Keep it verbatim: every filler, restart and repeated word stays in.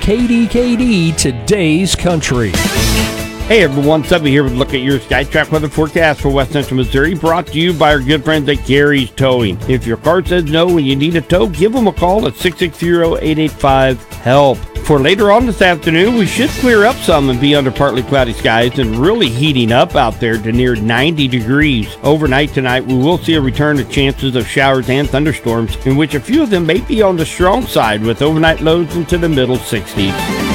K D K D Today's Country. Hey everyone, Subby here with a look at your SkyTrack weather forecast for West Central Missouri, brought to you by our good friends at Gary's Towing. If your car says no and you need a tow, give them a call at six six zero, eight eight five, HELP. For later on this afternoon, we should clear up some and be under partly cloudy skies and really heating up out there to near ninety degrees. Overnight tonight, we will see a return of chances of showers and thunderstorms, in which a few of them may be on the strong side with overnight lows into the middle sixties.